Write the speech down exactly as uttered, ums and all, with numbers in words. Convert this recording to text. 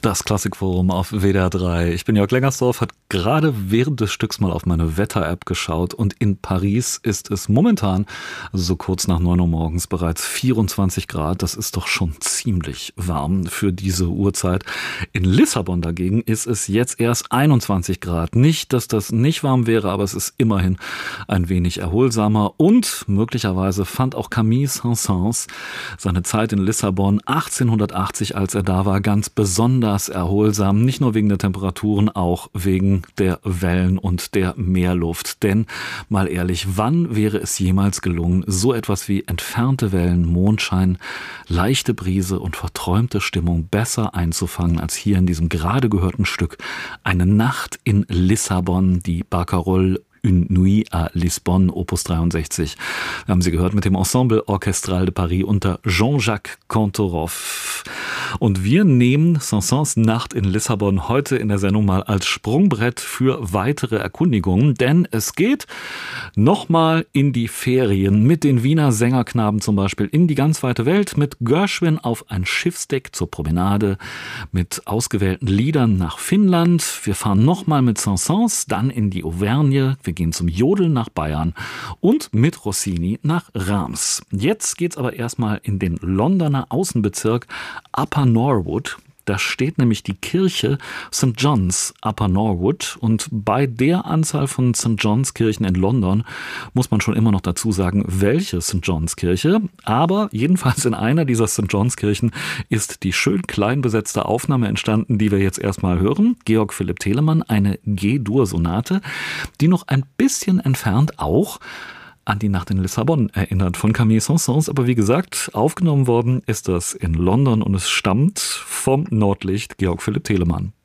Das Klassikforum auf W D R drei. Ich bin Jörg Lengersdorf, hat gerade während des Stücks mal auf meine Wetter-App geschaut und in Paris ist es momentan, also so kurz nach neun Uhr morgens, bereits vierundzwanzig Grad. Das ist doch schon ziemlich warm für diese Uhrzeit. In Lissabon dagegen ist es jetzt erst einundzwanzig Grad. Nicht, dass das nicht warm wäre, aber es ist immerhin ein wenig erholsamer und möglicherweise fand auch Camille Saint-Saëns seine Zeit in Lissabon achtzehnhundertachtzig, als er da war, ganz besonders erholsam, nicht nur wegen der Temperaturen, auch wegen der Wellen und der Meerluft. Denn, mal ehrlich, wann wäre es jemals gelungen, so etwas wie entfernte Wellen, Mondschein, leichte Brise und verträumte Stimmung besser einzufangen als hier in diesem gerade gehörten Stück Eine Nacht in Lissabon, die Barcarolle Une Nuit à Lisbonne, Opus dreiundsechzig. Wir haben Sie gehört mit dem Ensemble Orchestral de Paris unter Jean-Jacques Cantoroff. Und wir nehmen Saint-Saëns Nacht in Lissabon heute in der Sendung mal als Sprungbrett für weitere Erkundigungen, denn es geht nochmal in die Ferien mit den Wiener Sängerknaben zum Beispiel in die ganz weite Welt, mit Gershwin auf ein Schiffsdeck zur Promenade, mit ausgewählten Liedern nach Finnland. Wir fahren nochmal mit Saint-Saëns, dann in die Auvergne. Wir gehen zum Jodeln nach Bayern und mit Rossini nach Reims. Jetzt geht's aber erstmal in den Londoner Außenbezirk Upper Norwood. Da steht nämlich die Kirche Sankt John's Upper Norwood und bei der Anzahl von Sankt John's Kirchen in London muss man schon immer noch dazu sagen, welche Sankt John's Kirche. Aber jedenfalls in einer dieser Sankt John's Kirchen ist die schön klein besetzte Aufnahme entstanden, die wir jetzt erstmal hören. Georg Philipp Telemann, eine G-Dur-Sonate, die noch ein bisschen entfernt auch an die Nacht in Lissabon erinnert von Camille Saint-Saëns. Aber wie gesagt, aufgenommen worden ist das in London und es stammt vom Nordlicht Georg Philipp Telemann.